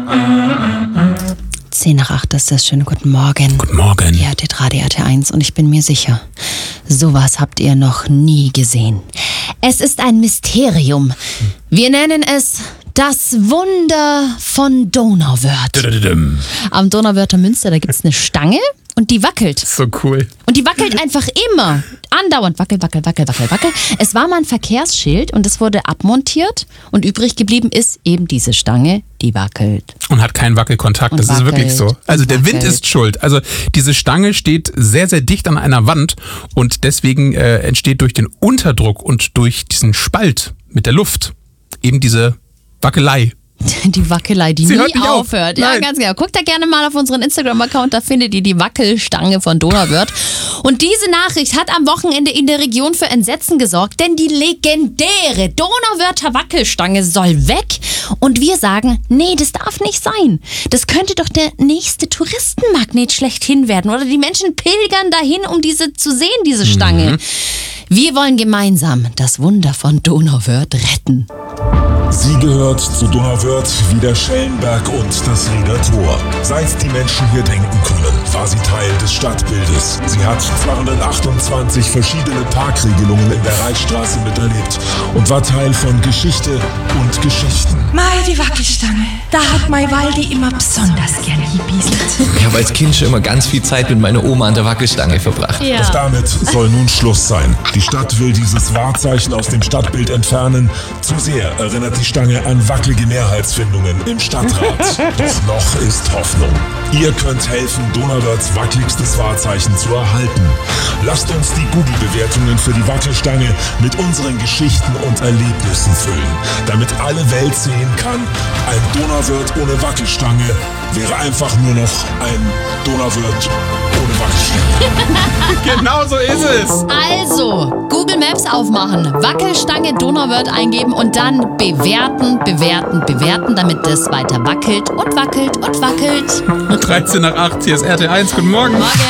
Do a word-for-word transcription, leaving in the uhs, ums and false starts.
zehn nach acht ist das. Schönen guten Morgen. Guten Morgen. Ihr hörtet Radio R T eins und ich bin mir sicher, sowas habt ihr noch nie gesehen. Es ist ein Mysterium. Wir nennen es das Wunder von Donauwörth. Am Donauwörther Münster, da gibt es eine Stange und die wackelt. So cool. Und die wackelt einfach immer. Andauernd wackel, wackel, wackel, wackel, wackel. Es war mal ein Verkehrsschild und es wurde abmontiert und übrig geblieben ist eben diese Stange, die wackelt. Und hat keinen Wackelkontakt, Und das ist wackelt wirklich so. Also und der Wind wackelt. ist schuld. Also diese Stange steht sehr, sehr dicht an einer Wand und deswegen äh, entsteht durch den Unterdruck und durch diesen Spalt mit der Luft eben diese Wackelei. Die Wackelei, die Sie nie hört nicht auf. aufhört. Ja, Nein. ganz genau. Guckt da gerne mal auf unseren Instagram-Account, da findet ihr die Wackelstange von Donauwörth. Und diese Nachricht hat am Wochenende in der Region für Entsetzen gesorgt, denn die legendäre Donauwörther Wackelstange soll weg. Und wir sagen, nee, das darf nicht sein. Das könnte doch der nächste Touristenmagnet schlechthin werden. Oder die Menschen pilgern dahin, um diese zu sehen, diese Stange. Mhm. Wir wollen gemeinsam das Wunder von Donauwörth retten. Sie gehört zu Donauwörth wie der Schellenberg und das Rieder Tor. Seit die Menschen hier denken können, war sie Teil des Stadtbildes. Sie hat zweihundertachtundzwanzig verschiedene Parkregelungen in der Reichsstraße miterlebt und war Teil von Geschichte und Geschichten. Mei, die Wackelstange. Da hat Mai Waldi immer besonders gern gebieselt. Ich habe als Kind schon immer ganz viel Zeit mit meiner Oma an der Wackelstange verbracht. Doch damit soll nun Schluss sein. Die Stadt will dieses Wahrzeichen aus dem Stadtbild entfernen. Zu sehr erinnert die Stange an wackelige Mehrheitsfindungen im Stadtrat. Doch noch ist Hoffnung. Ihr könnt helfen, Donauwörths wackeligstes Wahrzeichen zu erhalten. Lasst uns die Google-Bewertungen für die Wackelstange mit unseren Geschichten und Erlebnissen füllen, damit alle Welt sehen kann, ein Donauwörth ohne Wackelstange wäre einfach nur noch ein Donauwörth ohne Wackelstange. Genau so ist es. Also, Google Maps aufmachen, Wackelstange Donauwörth eingeben und dann bewerten, bewerten, bewerten, damit das weiter wackelt und wackelt und wackelt. dreizehn nach acht, hier ist R T eins. Guten Morgen. Morgen.